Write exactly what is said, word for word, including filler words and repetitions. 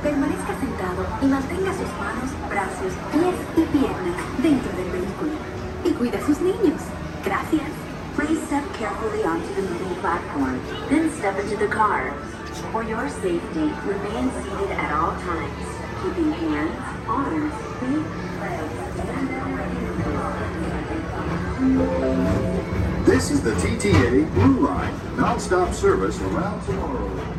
Permanezca sentado y mantenga sus manos, brazos, pies y piernas dentro del vehículo. Y cuida a sus niños. Gracias. Please step carefully onto the moving platform, then step into the car. For your safety, remain seated at all times, keeping hands, arms, feet, legs, and This is the T T A Blue Line, non-stop service around tomorrow.